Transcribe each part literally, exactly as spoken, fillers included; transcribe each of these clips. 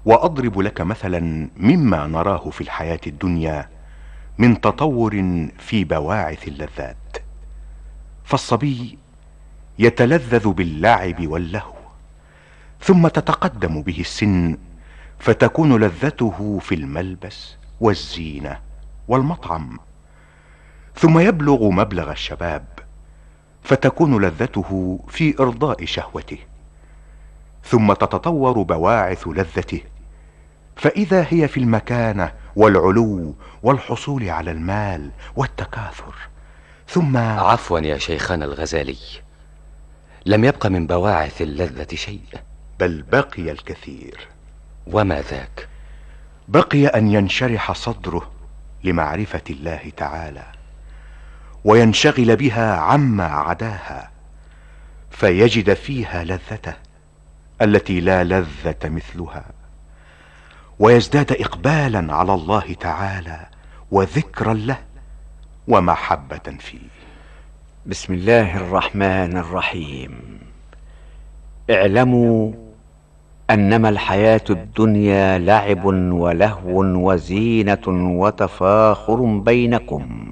وأضرب لك مثلا مما نراه في الحياة الدنيا من تطور في بواعث اللذات. فالصبي يتلذذ باللعب واللهو، ثم تتقدم به السن فتكون لذته في الملبس والزينة والمطعم، ثم يبلغ مبلغ الشباب فتكون لذته في إرضاء شهوته، ثم تتطور بواعث لذته فإذا هي في المكانة والعلو والحصول على المال والتكاثر. ثم عفوا يا شيخنا الغزالي، لم يبق من بواعث اللذة شيء. بل بقي الكثير. وما ذاك؟ بقي أن ينشرح صدره لمعرفة الله تعالى وينشغل بها عما عداها، فيجد فيها لذته التي لا لذة مثلها، ويزداد إقبالا على الله تعالى وذكرا له ومحبة فيه. بسم الله الرحمن الرحيم. اعلموا أنما الحياة الدنيا لعب ولهو وزينة وتفاخر بينكم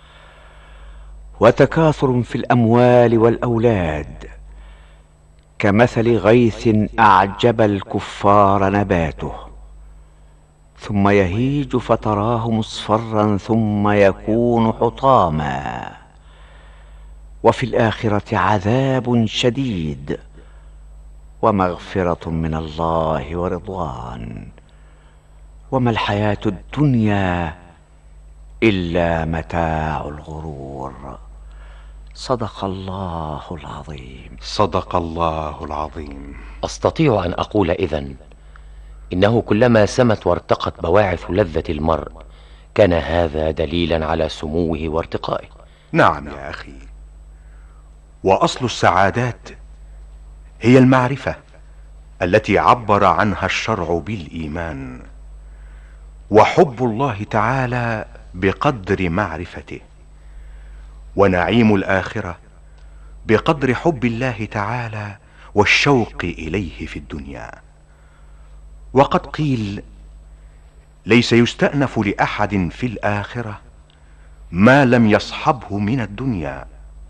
وتكاثر في الأموال والأولاد، كمثل غيث أعجب الكفار نباته ثم يهيج فتراه مصفرا ثم يكون حطاما، وفي الآخرة عذاب شديد ومغفرة من الله ورضوان، وما الحياة الدنيا إلا متاع الغرور. صدق الله العظيم. صدق الله العظيم. أستطيع أن أقول إذن إنه كلما سمت وارتقت بواعث لذة المرء كان هذا دليلا على سموه وارتقائه. نعم يا أخي، وأصل السعادات هي المعرفة التي عبر عنها الشرع بالإيمان، وحب الله تعالى بقدر معرفته، ونعيم الآخرة بقدر حب الله تعالى والشوق إليه في الدنيا. وقد قيل: ليس يستأنف لأحد في الآخرة ما لم يصحبه من الدنيا،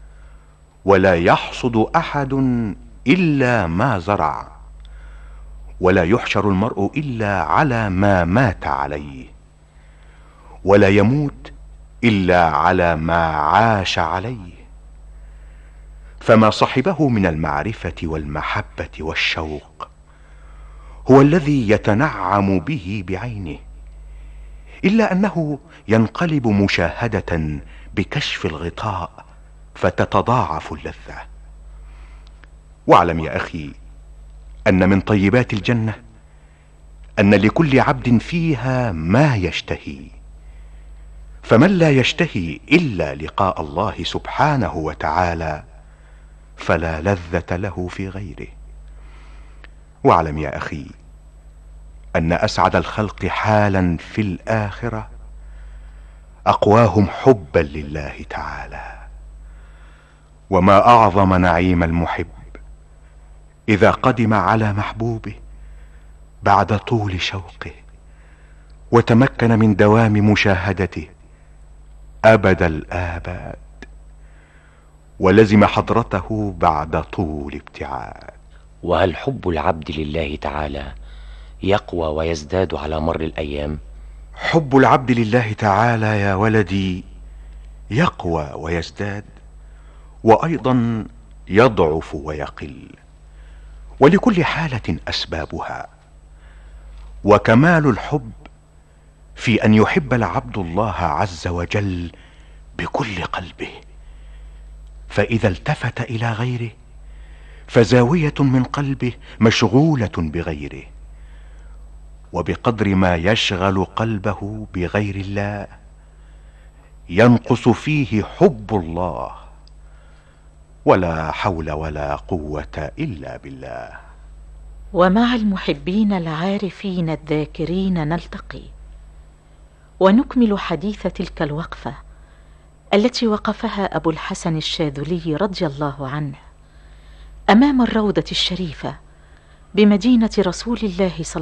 ولا يحصد أحد إلا ما زرع، ولا يحشر المرء إلا على ما مات عليه، ولا يموت إلا على ما عاش عليه. فما صحبه من المعرفة والمحبة والشوق هو الذي يتنعم به بعينه، إلا أنه ينقلب مشاهدة بكشف الغطاء فتتضاعف اللذة. واعلم يا أخي أن من طيبات الجنة أن لكل عبد فيها ما يشتهي، فمن لا يشتهي إلا لقاء الله سبحانه وتعالى فلا لذة له في غيره. واعلم يا أخي أن أسعد الخلق حالا في الآخرة أقواهم حبا لله تعالى. وما أعظم نعيم المحب إذا قدم على محبوبه بعد طول شوقه وتمكن من دوام مشاهدته أبد الآباد، ولزم حضرته بعد طول ابتعاد. وهل حب العبد لله تعالى يقوى ويزداد على مر الأيام؟ حب العبد لله تعالى يا ولدي يقوى ويزداد، وأيضا يضعف ويقل، ولكل حالة أسبابها. وكمال الحب في أن يحب العبد الله عز وجل بكل قلبه، فإذا التفت إلى غيره فزاوية من قلبه مشغولة بغيره، وبقدر ما يشغل قلبه بغير الله ينقص فيه حب الله. ولا حول ولا قوة إلا بالله. ومع المحبين العارفين الذاكرين نلتقي ونكمل حديث تلك الوقفة التي وقفها أبو الحسن الشاذلي رضي الله عنه أمام الروضة الشريفة بمدينة رسول الله صلى